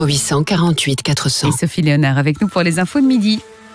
848 400. Et Sophie Léonard avec nous pour les infos de midi.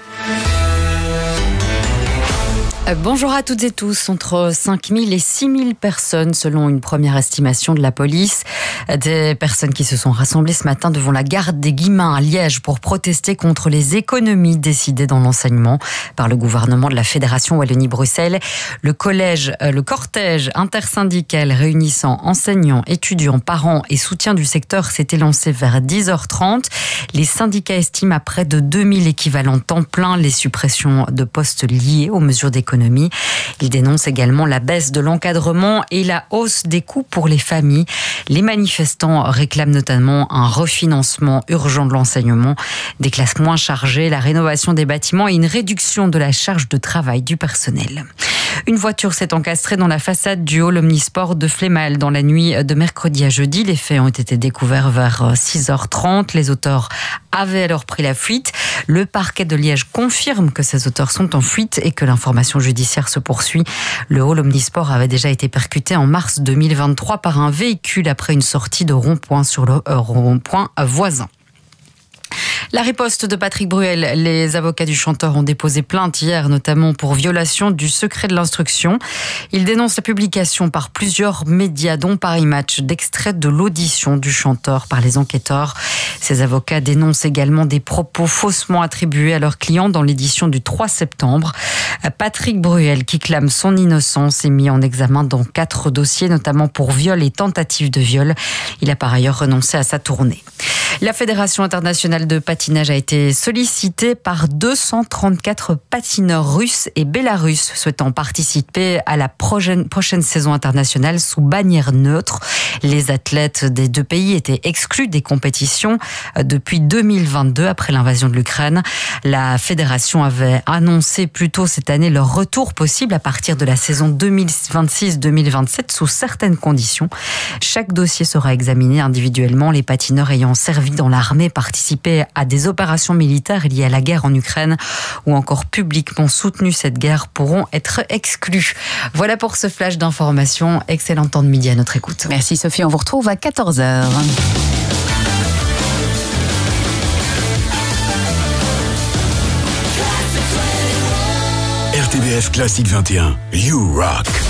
Bonjour à toutes et tous. Entre 5 000 et 6 000 personnes, selon une première estimation de la police. Des personnes qui se sont rassemblées ce matin devant la gare des Guillemins à Liège pour protester contre les économies décidées dans l'enseignement par le gouvernement de la Fédération Wallonie-Bruxelles. Le cortège intersyndical réunissant enseignants, étudiants, parents et soutien du secteur s'était lancé vers 10h30. Les syndicats estiment à près de 2000 équivalents temps plein les suppressions de postes liées aux mesures d'économie. Ils dénoncent également la baisse de l'encadrement et la hausse des coûts pour les familles. Les manifestants réclament notamment un refinancement urgent de l'enseignement, des classes moins chargées, la rénovation des bâtiments et une réduction de la charge de travail du personnel. Une voiture s'est encastrée dans la façade du hall Omnisport de Flémal dans la nuit de mercredi à jeudi. Les faits ont été découverts vers 6h30. Les auteurs avaient alors pris la fuite. Le parquet de Liège confirme que ces auteurs sont en fuite et que l'information judiciaire se poursuit. Le hall Omnisport avait déjà été percuté en mars 2023 par un véhicule après une sortie de rond-point sur le rond-point voisin. La riposte de Patrick Bruel. Les avocats du chanteur ont déposé plainte hier, notamment pour violation du secret de l'instruction. Ils dénoncent la publication par plusieurs médias, dont Paris Match, d'extraits de l'audition du chanteur par les enquêteurs. Ces avocats dénoncent également des propos faussement attribués à leurs clients dans l'édition du 3 septembre. Patrick Bruel, qui clame son innocence, est mis en examen dans 4 dossiers, notamment pour viol et tentative de viol. Il a par ailleurs renoncé à sa tournée. La Fédération internationale de patinage a été sollicitée par 234 patineurs russes et bélarusses souhaitant participer à la prochaine saison internationale sous bannière neutre. Les athlètes des deux pays étaient exclus des compétitions depuis 2022 après l'invasion de l'Ukraine. La fédération avait annoncé plus tôt cette année leur retour possible à partir de la saison 2026-2027 sous certaines conditions. Chaque dossier sera examiné individuellement. Les patineurs ayant servi dans l'armée, participé à des opérations militaires liées à la guerre en Ukraine ou encore publiquement soutenu cette guerre pourront être exclus. Voilà pour ce flash d'information. Excellent temps de midi à notre écoute. Merci Sophie, on vous retrouve à 14h. RTBF Classique 21, You Rock.